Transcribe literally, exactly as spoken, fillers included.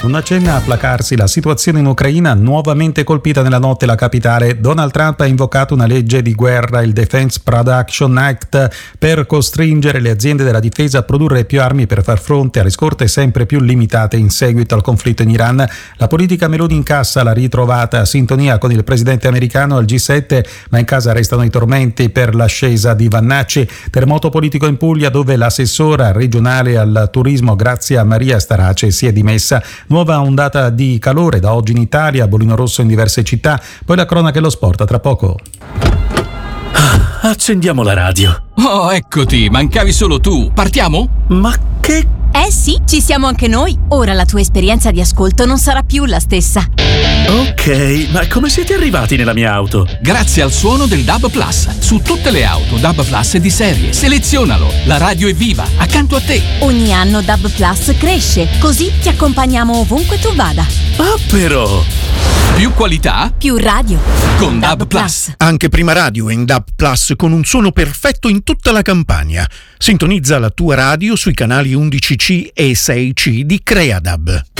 non accenna a placarsi la situazione in Ucraina, nuovamente colpita nella notte la capitale. Donald Trump ha invocato una legge di guerra, il Defense Production Act, per costringere le aziende della difesa a produrre più armi per far fronte alle scorte sempre più limitate in seguito al conflitto in Iran. La politica Meloni incassa la ritrovata sintonia con il presidente americano al G sette, ma in casa restano i tormenti per l'ascesa di Vannacci. Terremoto politico in Puglia, dove l'assessora regionale al turismo Grazia Maria Starace si è dimessa. Nuova ondata di calore da oggi in Italia, bollino rosso in diverse città. Poi la cronaca e lo sport tra poco. Ah, accendiamo la radio. Oh, eccoti, mancavi solo tu. Partiamo? Ma che... Eh sì, ci siamo anche noi. Ora la tua esperienza di ascolto non sarà più la stessa. Ok, ma come siete arrivati nella mia auto? Grazie al suono del D A B Plus. Su tutte le auto D A B Plus è di serie. Selezionalo. La radio è viva, accanto a te. Ogni anno D A B Plus cresce, così ti accompagniamo ovunque tu vada. Ah, però... Più qualità, più radio. Con D A B Plus. Anche Prima Radio è in D A B Plus con un suono perfetto in tutta la Campania. Sintonizza la tua radio sui canali undici C e sei C di Creadab.